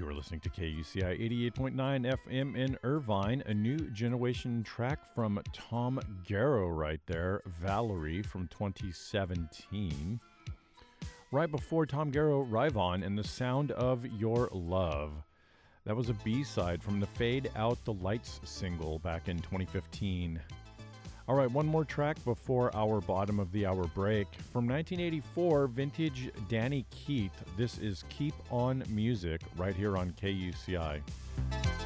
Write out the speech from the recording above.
You're listening to KUCI 88.9 FM in Irvine, a new generation track from Tom Garrow right there, Valerie from 2017. Right before Tom Garrow, Rivon and The Sound of Your Love. That was a B-side from the Fade Out the Lights single back in 2015. All right, one more track before our bottom of the hour break. From 1984, vintage Danny Keith. This is Keep On Music right here on KUCI.